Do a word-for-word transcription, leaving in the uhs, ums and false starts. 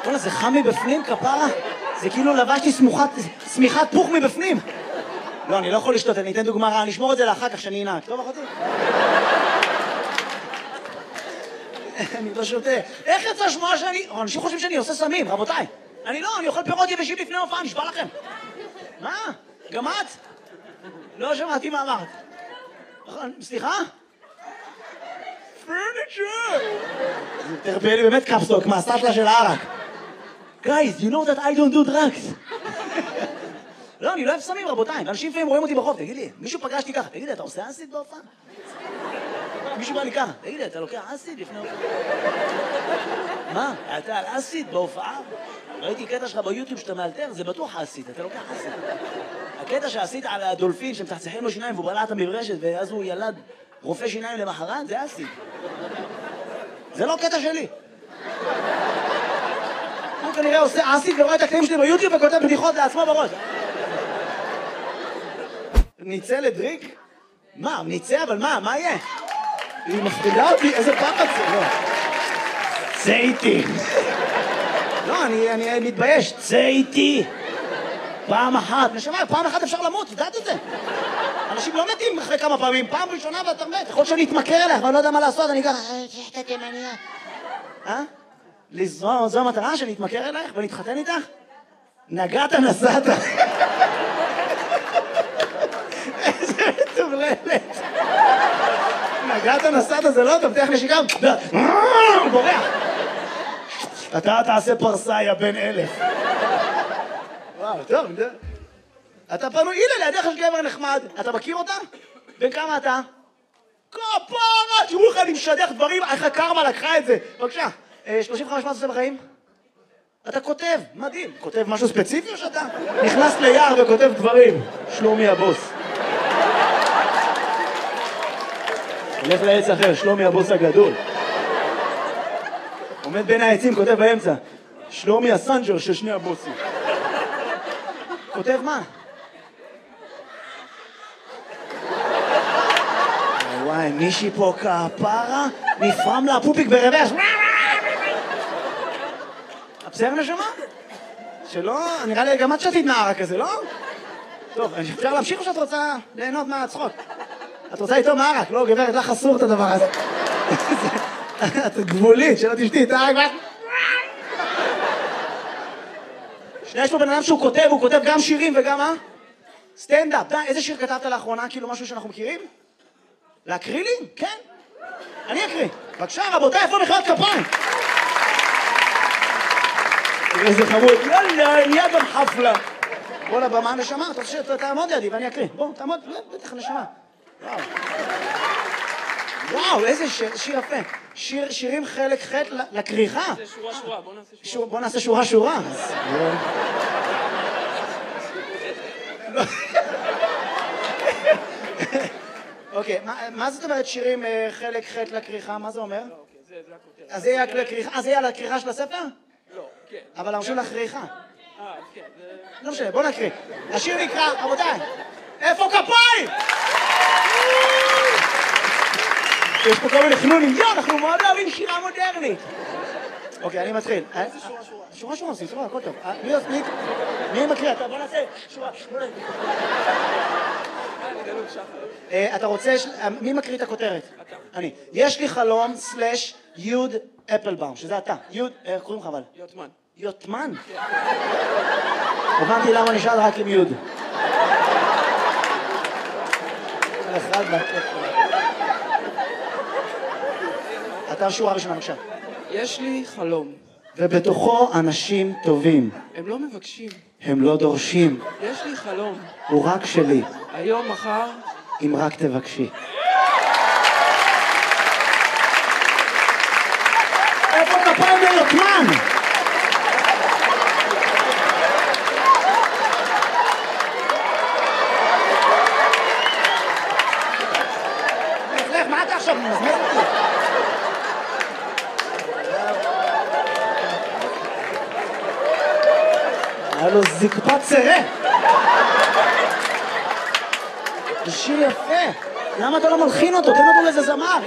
בוא'נה, זה חם מבפנים, כפרה? זה כאילו לבשתי סמיכת פוך מבפנים. לא, אני לא יכול לשתות, אני אתן דוגמה רעה, אני אשמור את זה לאחר כך שאני אנהג. טוב, אחותי? אני לא שותה. איך יצא שמוע שאני... אנשים חושבים שאני עושה סמים, רבותיי. אני לא, אני אוכל פירות יבשים לפני הופעה, נשבע לכם. מה? גם את? לא שמעתי מה אמרת. סליחה? פרניצ'ר! תרפא לי באמת קפסטוק, מהסטלה של הערק. Guys, you know that I don't do drugs. לא, אני לא אוהב סמים, רבותיי. אנשים לפעמים רואים אותי ברחוב, תגיד לי, מישהו פגשתי ככה, תגיד לי, אתה עושה אסיד בהופעה? מישהו בא לי ככה, תגיד לי, אתה לוקח אסיד לפני הופעה? מה? אתה על אסיד בהופעה? ראיתי קטע שלך ביוטיוב שאתה מאלתר, זה בטוח אסיד, אתה לוקח אסיד. הקטע שעשית על הדולפין שמצחצחים לו שיניים והוא בלע את המברשת ואז הוא ילד רופא שיניים למחרת, זה אסיד. זה לא קטע שלי. הוא כנראה עושה אסיד ורואה את הקטעים שלי ביוטיוב וכותב בדיחות לעצמו בראש. ניצא לדריק? מה? ניצא? אבל מה? מה יהיה? היא מפחידה אותי, איזה פחד זה? לא. צא איתי. לא, אני מתבייש. צא איתי. פעם אחת. נשמע, פעם אחת אפשר למות, יודעת את זה? אנשים לא מתים אחרי כמה פעמים. פעם ראשונה ואתה מת. יכול שאני אתמכר אליך ואני לא יודע מה לעשות, אני ככה... שחטאתי מניעה. אה? זו המטרה שאני אתמכר אלייך ונתחתן איתך? נגעת נסעת. איזה מטורללת. נגעת נסעת זה לא, תבטיח נשיקה. הוא בורח. אתה תעשה פרסה, יא בן אלף. וואו, טוב. אתה פנוי, הנה לידיך יש גבר נחמד. אתה מכיר אותה? בן כמה אתה? כפרה, תראו לך, אני משדך דברים, איך הקרמה לקחה את זה. בבקשה. שלושים וחמש מה אתה עושה בחיים? אתה כותב, מדהים. כותב משהו ספציפי או שאתה נכנס ליער וכותב דברים? שלומי הבוס. הולך לעץ אחר, שלומי הבוס הגדול. עומד בין העצים, כותב באמצע. שלומי הסנג'ר של שני הבוסים. כותב מה? וואי, מישהי פה כפרה, נפרם לה פופיק ברבש. בסדר נשמה? שלא, נראה לי גם את שתית נערה כזה, לא? טוב, אפשר להמשיך או שאת רוצה ליהנות מהצחוק? את רוצה איתו מערק, לא גברת, לך אסור את הדבר הזה. את גבולית, שלא תשתי את הערק. יש פה בן אדם שהוא כותב, הוא כותב גם שירים וגם מה? סטנדאפ. איזה שיר כתבת לאחרונה, כאילו משהו שאנחנו מכירים? להקריא לי? כן. אני אקריא. בבקשה, רבותיי, איפה מחיאות כפיים? איזה חמוד. יאללה, נהיה גם חפלה. בוא לבמה נשמה, אתה רוצה שתעמוד לידי ואני אקריא. בוא, תעמוד, בטח נשמה. וואו. וואו, איזה שיר, שיר יפה. שיר, שירים חלק ח' לקריחה. זה שורה שורה, בוא נעשה שורה. בוא נעשה שורה שורה. אוקיי, מה זאת אומרת שירים חלק ח' לקריחה? מה זה אומר? זה הכותרת. אז זה יהיה לקריחה, אז זה יהיה לקריחה של הספר? לא, כן. אבל אנחנו לקריחה. אה, כן. לא משנה, בוא נקריא. השיר נקרא, רבותיי, איפה כפיים? יש פה כל מיני חנונים, יו, אנחנו מאוד אוהבים שירה מודרנית. אוקיי, אני מתחיל. איזה שורה שורה? שורה שורה, עושים, שורה, הכל טוב. מי מקריא? בוא נעשה שורה. אתה רוצה, מי מקריא את הכותרת? אתה. אני. יש לי חלום סלש יוד אפלבאום, שזה אתה. יוד, איך קוראים לך אבל? יוטמן. יוטמן? הבנתי למה נשאל רק עם יוד. אתה שורה ראשונה, בבקשה. יש לי חלום. ובתוכו אנשים טובים. הם לא מבקשים. הם לא דורשים. יש לי חלום. הוא רק שלי. היום, מחר. אם רק תבקשי. איפה כפיים ליוטמן? מה אתה עכשיו מזמז אותי? היה לו זקפת צירה. זה שיר יפה. למה אתה לא מלחין אותו? תן אותו לאיזה זמר.